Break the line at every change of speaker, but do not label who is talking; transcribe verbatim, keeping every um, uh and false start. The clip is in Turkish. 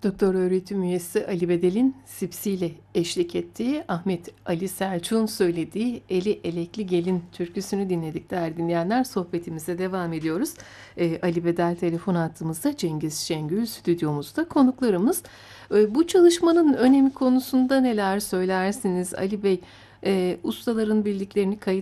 Doktor öğretim üyesi Ali Bedel'in Sipsi ile eşlik ettiği, Ahmet Ali Selçuk'un söylediği Eli Elekli Gelin türküsünü dinledik değerli dinleyenler. Sohbetimize devam ediyoruz. Ee, Ali Bedel telefon hattımızda, Cengiz Şengül stüdyomuzda konuklarımız. Ee, bu çalışmanın önemi konusunda neler söylersiniz Ali Bey? Ee, ustaların bildiklerini kayıt